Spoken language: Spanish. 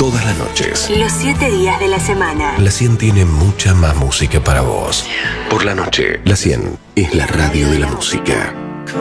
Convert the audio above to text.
todas las noches. Los 7 días de la semana. La 100 tiene mucha más música para vos. Por la noche, la 100 es la radio de la música.